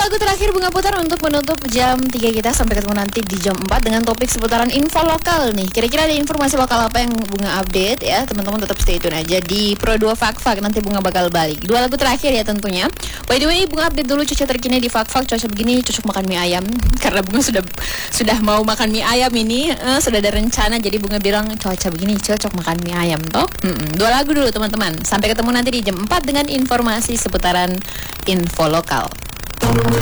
lagu terakhir Bunga putar untuk menutup jam 3 kita. Sampai ketemu nanti di jam 4 dengan topik seputaran info lokal nih. Kira-kira ada informasi lokal apa yang Bunga update ya. Teman-teman tetap stay tune aja di Pro 2 Fak-Fak. Nanti Bunga bakal balik. 2 lagu terakhir ya tentunya. By the way, Bunga update dulu cuaca terkini di Fak-Fak. Cuaca begini cocok makan mie ayam. Karena Bunga sudah mau makan mie ayam ini. Sudah ada rencana. Jadi Bunga bilang cuaca begini cocok makan mie ayam toh. 2 lagu dulu teman-teman. Sampai ketemu nanti di jam 4 dengan informasi seputaran info lokal.